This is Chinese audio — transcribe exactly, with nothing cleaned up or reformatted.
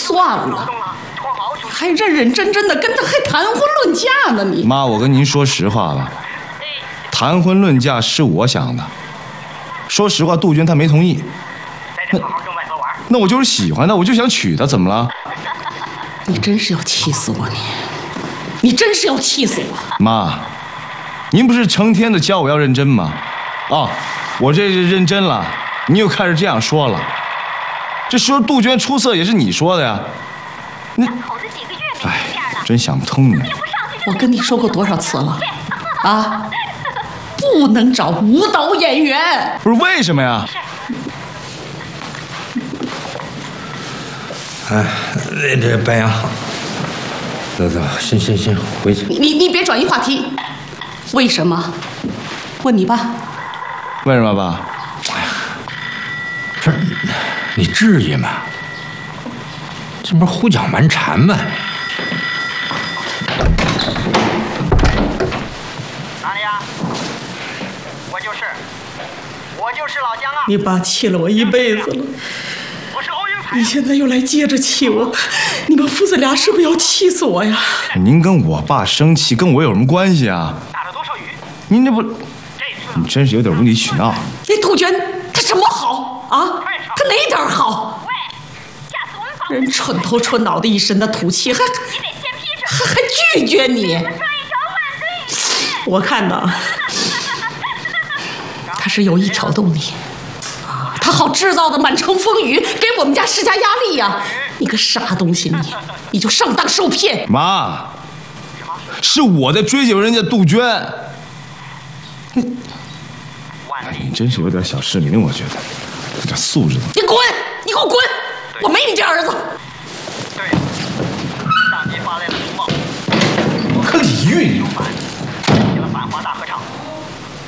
算了，还认认真真的跟他还谈婚论嫁呢你。 妈，我跟您说实话吧，谈婚论嫁是我想的。说实话，杜鹃她没同意。那那我就是喜欢她，我就想娶她，怎么了？ 你真是要气死我你！你真是要气死我！ 妈，您不是成天的教我要认真吗？啊，我这是认真了，你又开始这样说了。这说杜鹃出色也是你说的呀。你，哎，真想不通你。 我跟你说过多少次了？啊，不能找舞蹈演员。 不是为什么呀？ 哎，这白杨，走走，先先先回去。 你你别转移话题。为什么？问你爸。 为什么爸？ 哎呀，这你至于吗？这不是胡搅蛮缠吗？ 哪里呀？我就是，我就是老姜啊！ 你爸气了我一辈子了。 我是欧云彩。 你现在又来接着气我，你们父子俩是不是要气死我呀？ 您跟我爸生气，跟我有什么关系啊？ 打了多少雨？ 您这不，你真是有点无理取闹。 那杜鹃她什么好啊？她哪点好？人蠢头蠢脑的一身的土气，还还还拒绝你。我看到他是有意挑动你。他好制造的满城风雨，给我们家施加压力呀、啊！你个傻东西，你你就上当受骗！ 妈，是我在追求人家杜鹃。你，你真是有点小失灵，我觉得有点素质。 你滚！你给我滚！我没你这儿子。 对，上级发来了通报。 可李玉，